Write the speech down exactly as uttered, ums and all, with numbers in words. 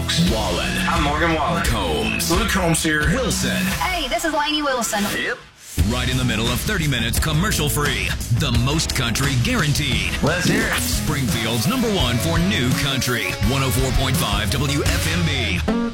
Stokes. Wallen. I'm Morgan Wallen. Combs. Luke Combs here. Wilson. Hey, this is Lainey Wilson. Yep. Right in the middle of thirty minutes commercial free. The most country guaranteed. Let's hear it. Springfield's number one for new country. one oh four point five W F M B.